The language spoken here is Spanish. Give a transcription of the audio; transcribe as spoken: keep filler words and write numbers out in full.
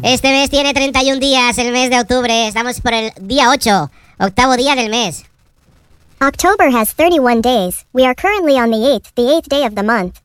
Este mes tiene treinta y un días, el mes de octubre. Estamos por el día ocho, octavo día del mes. October has thirty-one days. We are currently on the eighth, the eighth day of the month.